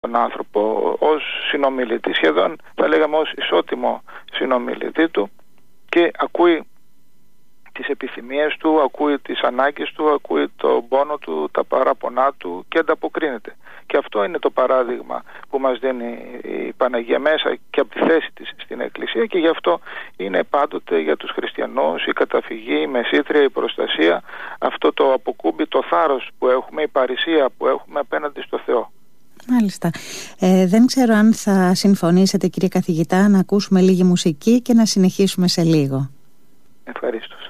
τον άνθρωπο ως συνομιλητή, σχεδόν θα λέγαμε ως ισότιμο συνομιλητή του, και ακούει τις επιθυμίες του, ακούει τις ανάγκες του, ακούει τον πόνο του, τα παράπονά του και ανταποκρίνεται. Και αυτό είναι το παράδειγμα που μας δίνει η Παναγία μέσα και από τη θέση της στην Εκκλησία, και γι' αυτό είναι πάντοτε για τους χριστιανούς η καταφυγή, η μεσήτρια, η προστασία, αυτό το αποκούμπι, το θάρρος που έχουμε, η παρησία που έχουμε απέναντι στο Θεό. Μάλιστα. Δεν ξέρω αν θα συμφωνήσετε, κύριε καθηγητά, να ακούσουμε λίγη μουσική και να συνεχίσουμε σε λίγο. Ευχαριστώ.